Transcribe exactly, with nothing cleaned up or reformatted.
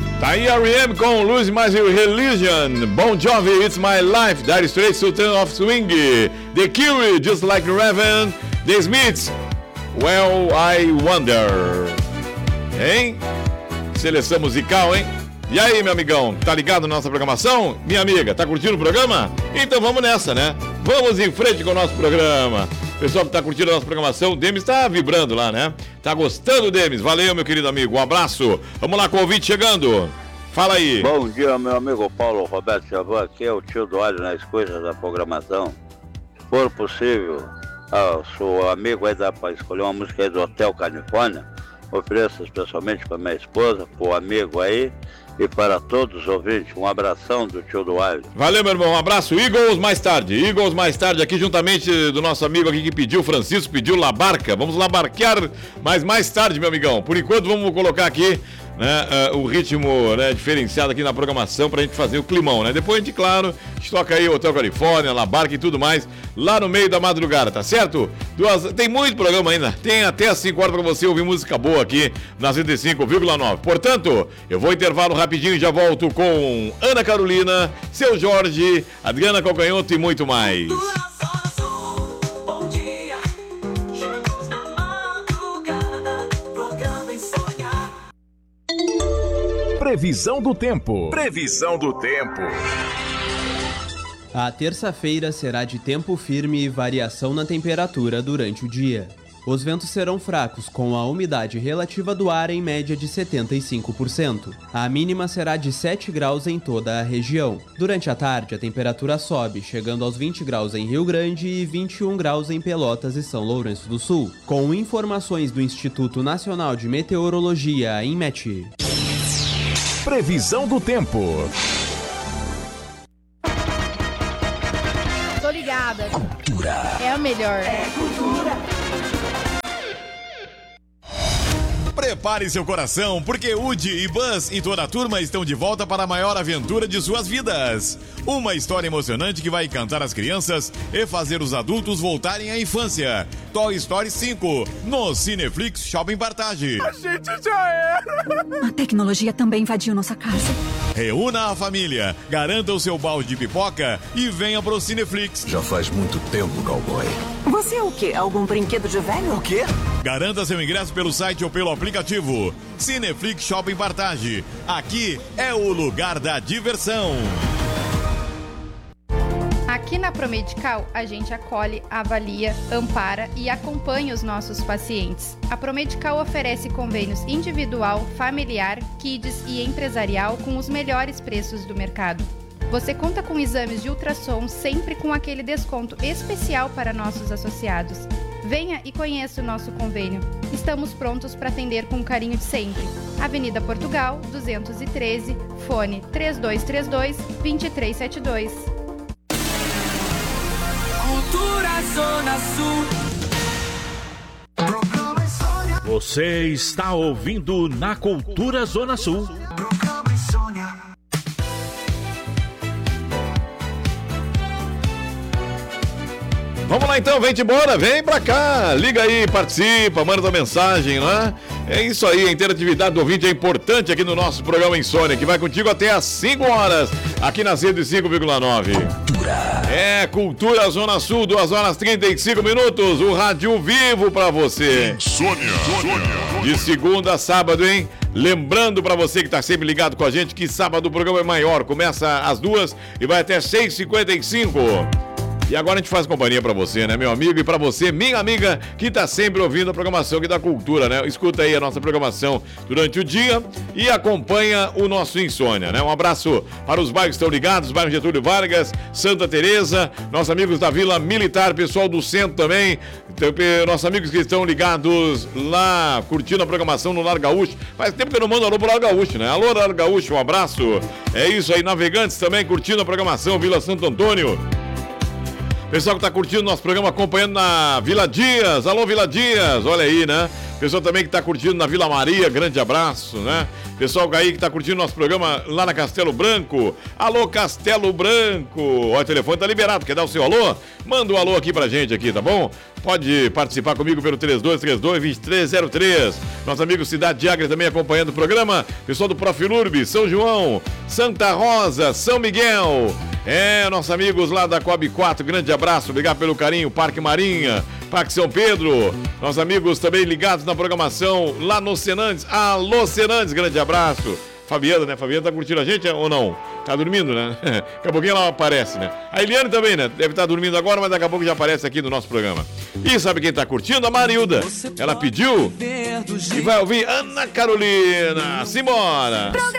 Tá aí R E M com Lose My Religion, Bon Jovi, It's My Life, Dire Straits, Sultan of Swing, The Cure, Just Like Raven, The Smiths, Well I Wonder. Hein? Seleção musical, hein? E aí, meu amigão, tá ligado na nossa programação? Minha amiga, tá curtindo o programa? Então vamos nessa, né? Vamos em frente com o nosso programa. Pessoal que tá curtindo a nossa programação, o Demis tá vibrando lá, né? Tá gostando, Demis? Valeu, meu querido amigo, um abraço. Vamos lá com o ouvinte chegando. Fala aí. Bom dia, meu amigo Paulo Roberto Chavão, aqui é o tio do Alho nas coisas da programação. Se for possível, ah, seu amigo aí dá pra escolher uma música aí do Hotel Califórnia. Ofereço especialmente para minha esposa, pro amigo aí e para todos os ouvintes. Um abração do tio do Alho. Valeu, meu irmão, um abraço. Eagles mais tarde, Eagles mais tarde aqui juntamente do nosso amigo aqui que pediu, Francisco pediu Labarca. Vamos lá barquear, mas mais tarde, meu amigão. Por enquanto vamos colocar aqui, né, uh, o ritmo, né, diferenciado aqui na programação pra gente fazer o climão, né? Depois a gente, claro, a gente toca aí Hotel Califórnia, Labarca e tudo mais lá no meio da madrugada, tá certo? Duas... Tem muito programa ainda, tem até às cinco horas pra você ouvir música boa aqui na cento e cinco vírgula nove. Portanto, eu vou intervalo rapidinho e já volto com Ana Carolina, Seu Jorge, Adriana Calcanhoto e muito mais. Previsão do tempo. Previsão do tempo. A terça-feira será de tempo firme e variação na temperatura durante o dia. Os ventos serão fracos, com a umidade relativa do ar em média de setenta e cinco por cento. A mínima será de sete graus em toda a região. Durante a tarde, a temperatura sobe, chegando aos vinte graus em Rio Grande e vinte e um graus em Pelotas e São Lourenço do Sul. Com informações do Instituto Nacional de Meteorologia, INMET. Previsão do tempo. Tô ligada. Cultura. É a melhor. É cultura. Prepare seu coração, porque Woody e Buzz e toda a turma estão de volta para a maior aventura de suas vidas. Uma história emocionante que vai encantar as crianças e fazer os adultos voltarem à infância. Toy Story cinco, no Cineflix Shopping Partage. A gente já era! A tecnologia também invadiu nossa casa. Reúna a família, garanta o seu balde de pipoca e venha pro Cineflix. Já faz muito tempo, cowboy. Você é o quê? Algum brinquedo de velho? O quê? Garanta seu ingresso pelo site ou pelo aplicativo. Cineflix Shopping Partage. Aqui é o lugar da diversão. Aqui na Promedical, a gente acolhe, avalia, ampara e acompanha os nossos pacientes. A Promedical oferece convênios individual, familiar, kids e empresarial com os melhores preços do mercado. Você conta com exames de ultrassom sempre com aquele desconto especial para nossos associados. Venha e conheça o nosso convênio. Estamos prontos para atender com o carinho de sempre. Avenida Portugal, duzentos e treze, fone três dois três dois, dois três sete dois. Cultura Zona Sul. Você está ouvindo na Cultura Zona Sul. Vamos lá então, vem-te embora, vem pra cá, liga aí, participa, manda tua mensagem, não é? É isso aí, a interatividade do ouvinte é importante aqui no nosso programa Insônia, que vai contigo até às cinco horas, aqui na cento e cinco vírgula nove. Cultura. É, Cultura Zona Sul, duas horas e trinta e cinco minutos, o rádio vivo pra você. Insônia. De segunda a sábado, hein? Lembrando pra você que tá sempre ligado com a gente que sábado o programa é maior, começa às duas e vai até seis e cinquenta e cinco. E agora a gente faz companhia pra você, né, meu amigo? E pra você, minha amiga, que tá sempre ouvindo a programação aqui da Cultura, né? Escuta aí a nossa programação durante o dia e acompanha o nosso Insônia, né? Um abraço para os bairros que estão ligados, bairro Getúlio Vargas, Santa Teresa, nossos amigos da Vila Militar, pessoal do centro também, nossos amigos que estão ligados lá, curtindo a programação no Lar Gaúcho. Faz tempo que eu não mando alô pro Lar Gaúcho, né? Alô, Lar Gaúcho, um abraço. É isso aí, navegantes também curtindo a programação, Vila Santo Antônio. Pessoal que tá curtindo nosso programa, acompanhando na Vila Dias. Alô, Vila Dias, olha aí, né? Pessoal também que tá curtindo na Vila Maria, grande abraço, né? Pessoal aí que tá curtindo nosso programa lá na Castelo Branco. Alô, Castelo Branco. Olha, o telefone tá liberado, quer dar o seu alô? Manda um alô aqui pra gente aqui, tá bom? Pode participar comigo pelo três dois três dois, dois três zero três. Nosso amigo Cidade de Agra também acompanhando o programa. Pessoal do Profilurb, São João, Santa Rosa, São Miguel. É, nossos amigos lá da Coab quatro, grande abraço, obrigado pelo carinho. Parque Marinha, Parque São Pedro. Nossos amigos também ligados na programação lá no Senandes. Alô, Senandes, grande abraço. Fabiana, né? Fabiana tá curtindo a gente ou não? Tá dormindo, né? Daqui a pouquinho ela aparece, né? A Eliane também, né? Deve estar dormindo agora, mas daqui a pouco já aparece aqui no nosso programa. E sabe quem tá curtindo? A Marilda. Ela pediu e vai ouvir Ana Carolina. Simbora!